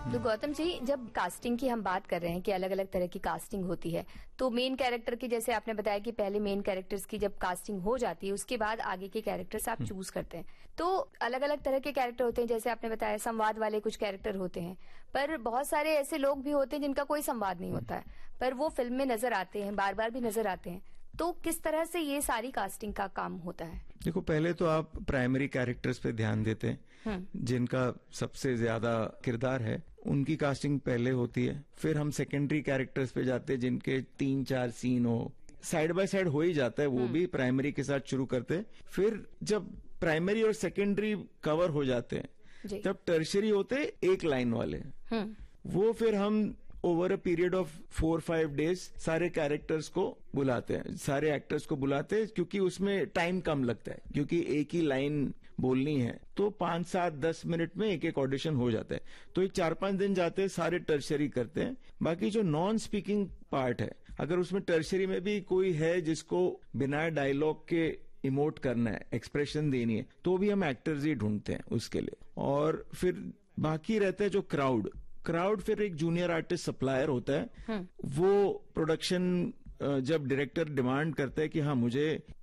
तो गौतम जी, जब कास्टिंग की हम बात कर रहे हैं कि अलग अलग तरह की कास्टिंग होती है, तो मेन कैरेक्टर की, जैसे आपने बताया कि पहले मेन कैरेक्टर्स की जब कास्टिंग हो जाती है उसके बाद आगे के कैरेक्टर्स आप चूज करते हैं, तो अलग अलग तरह के कैरेक्टर होते हैं। जैसे आपने बताया संवाद वाले कुछ कैरेक्टर होते हैं, पर बहुत सारे ऐसे लोग भी होते हैं जिनका कोई संवाद नहीं होता है, पर वो फिल्म में नजर आते हैं, बार बार भी नजर आते हैं। तो किस तरह से ये सारी कास्टिंग का काम होता है? देखो, पहले तो आप प्राइमरी कैरेक्टर्स पे ध्यान देते हैं, जिनका सबसे ज्यादा किरदार है, उनकी कास्टिंग पहले होती है। फिर हम सेकेंडरी कैरेक्टर्स पे जाते हैं, जिनके 3-4 सीन हो, साइड बाय साइड हो ही जाता है, वो भी प्राइमरी के साथ शुरू करते हैं। फिर जब प्राइमरी और सेकेंडरी कवर हो जाते हैं, तब टर्शरी होते हैं एक लाइन वाले, वो फिर हम over a period of 4-5 days सारे कैरेक्टर्स को बुलाते हैं, सारे एक्टर्स को बुलाते हैं, क्योंकि उसमें टाइम कम लगता है, क्योंकि एक ही लाइन बोलनी है, तो 5-7-10 मिनट में एक एक ऑडिशन हो जाता है। तो एक 4-5 दिन जाते हैं, सारे टर्शरी करते हैं। बाकी जो नॉन स्पीकिंग पार्ट है, अगर उसमें टर्शरी में भी कोई है जिसको बिना डायलॉग के इमोट करना है, एक्सप्रेशन देनी है, तो भी हम एक्टर्स ही ढूंढते हैं उसके लिए। और फिर बाकी रहता है जो क्राउड फिर एक जूनियर आर्टिस्ट सप्लायर होता है। वो प्रोडक्शन जब डायरेक्टर डिमांड करता है कि हाँ, मुझे